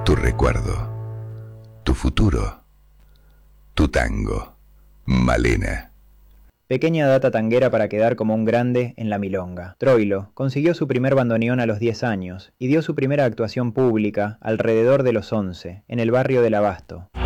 tu recuerdo, tu futuro, tu tango. Malena. Pequeña data tanguera para quedar como un grande en la milonga. Troilo consiguió su primer bandoneón a los 10 años y dio su primera actuación pública alrededor de los 11, en el barrio del Abasto.